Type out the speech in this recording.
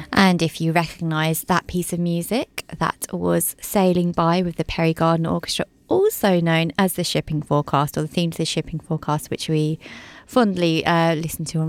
And if you recognise that piece of music, that was Sailing By with the Perry Gardner Orchestra, also known as the Shipping Forecast, or the theme to the Shipping Forecast, which we fondly listen to on